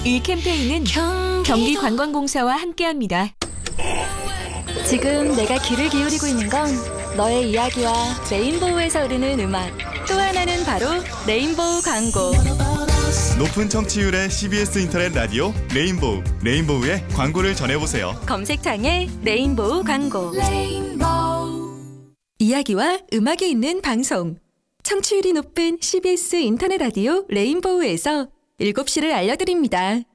이 캠페인은 경기관광공사와 함께합니다. 지금 내가 귀를 기울이고 있는 건 너의 이야기와 레인보우에서 흐르는 음악, 또 하나는 바로 레인보우 광고. 높은 청취율의 CBS 인터넷 라디오 레인보우, 레인보우의 광고를 전해보세요. 검색창에 레인보우 광고. 이야기와 음악이 있는 방송. 청취율이 높은 CBS 인터넷 라디오 레인보우에서 7시를 알려드립니다.